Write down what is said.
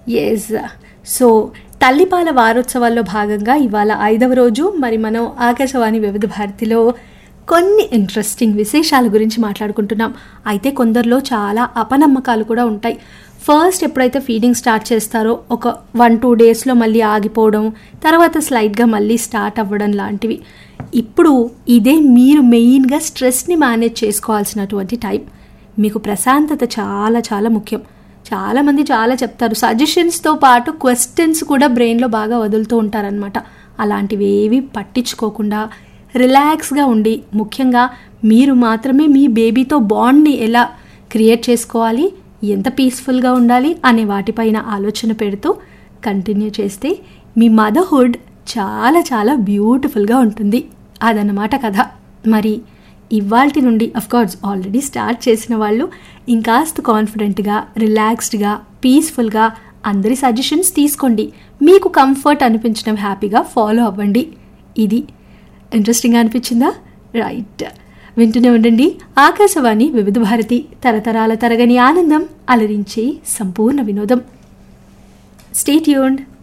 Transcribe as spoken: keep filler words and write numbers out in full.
Yes. So తల్లిపాల వారోత్సవాల్లో భాగంగా ఇవాళ ఐదవ రోజు మరి మనం ఆకాశవాణి వివిధ భారతిలో కొన్ని ఇంట్రెస్టింగ్ విశేషాల గురించి మాట్లాడుకుంటున్నాం. అయితే కొందరిలో చాలా అపనమ్మకాలు కూడా ఉంటాయి. ఫస్ట్ ఎప్పుడైతే ఫీడింగ్ స్టార్ట్ చేస్తారో ఒక వన్ టూ డేస్లో మళ్ళీ ఆగిపోవడం, తర్వాత స్లైడ్గా మళ్ళీ స్టార్ట్ అవ్వడం లాంటివి. ఇప్పుడు ఇదే మీరు మెయిన్గా స్ట్రెస్ని మేనేజ్ చేసుకోవాల్సినటువంటి టైం. మీకు ప్రశాంతత చాలా చాలా ముఖ్యం. చాలామంది చాలా చెప్తారు, సజెషన్స్తో పాటు క్వశ్చన్స్ కూడా బ్రెయిన్లో బాగా వదులుతూ ఉంటారనమాట. అలాంటివి ఏవి పట్టించుకోకుండా రిలాక్స్గా ఉండి, ముఖ్యంగా మీరు మాత్రమే మీ బేబీతో బాండ్ని ఎలా క్రియేట్ చేసుకోవాలి, ఎంత పీస్ఫుల్గా ఉండాలి అనే వాటిపైన ఆలోచన పెడుతూ కంటిన్యూ చేస్తే మీ మదర్హుడ్ చాలా చాలా బ్యూటిఫుల్గా ఉంటుంది. అదన్నమాట కథ. మరి ఇవాల్టి నుండి అఫ్కోర్స్ ఆల్రెడీ స్టార్ట్ చేసిన వాళ్ళు ఇంకాస్త కాన్ఫిడెంట్గా, రిలాక్స్డ్గా, పీస్ఫుల్గా అందరి సజెషన్స్ తీసుకోండి. మీకు కంఫర్ట్ అనిపించడం హ్యాపీగా ఫాలో అవ్వండి. ఇది ఇంట్రెస్టింగ్గా అనిపించిందా? రైట్, వింటూనే ఉండండి ఆకాశవాణి వివిధ భారతి, తరతరాల తరగని ఆనందం, అలరించే సంపూర్ణ వినోదం. Stay tuned.